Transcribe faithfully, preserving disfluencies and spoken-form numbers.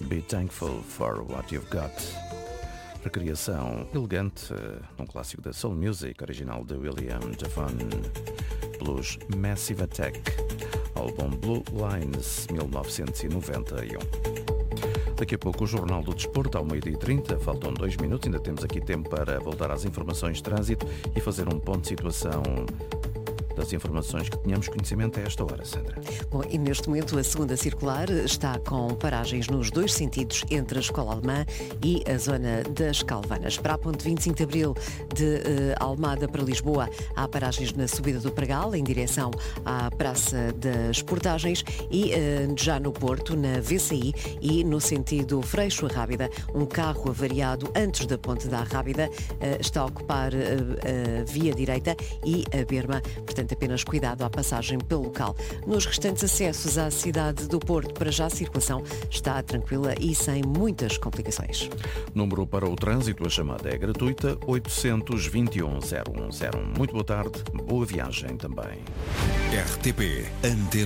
Be Thankful for What You've Got. Recriação elegante num clássico da Soul Music, original de William Devon. Blues Massive Attack, álbum Blue Lines, mil novecentos e noventa e um. Daqui a pouco o Jornal do Desporto, ao meio-dia e trinta, faltam dois minutos, ainda temos aqui tempo para voltar às informações de trânsito e fazer um ponto de situação das informações que tínhamos conhecimento a esta hora, Sandra. Bom, e neste momento a segunda circular está com paragens nos dois sentidos entre a Escola Alemã e a zona das Calvanas. Para a ponte vinte e cinco de Abril de uh, Almada para Lisboa, há paragens na subida do Pregal em direção à Praça das Portagens e uh, já no Porto, na V C I e no sentido Freixo-Arrábida, um carro avariado antes da ponte da Arrábida uh, está a ocupar uh, a via direita e a berma, portanto apenas cuidado à passagem pelo local. Nos restantes acessos à cidade do Porto, para já a circulação está tranquila e sem muitas complicações. Número para o trânsito, a chamada é gratuita, oitocentos e vinte e um, zero um zero um. Muito boa tarde, boa viagem também. R T P Antena